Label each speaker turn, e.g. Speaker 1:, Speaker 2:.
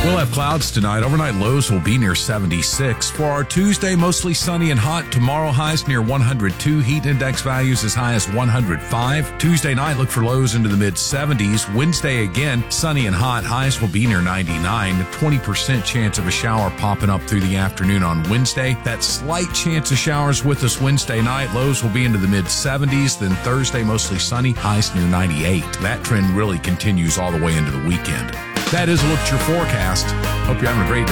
Speaker 1: We'll have clouds tonight. Overnight lows will be near 76. For our Tuesday, mostly sunny and hot. Tomorrow, highs near 102. Heat index values as high as 105. Tuesday night, look for lows into the mid-70s. Wednesday, again, sunny and hot. Highs will be near 99. 20% chance of a shower popping up through the afternoon on Wednesday. That slight chance of showers with us Wednesday night. Lows will be into the mid-70s. Then Thursday, mostly sunny. Highs near 98. That trend really continues all the way into the weekend. That is a look at your forecast. Hope you're having a great day.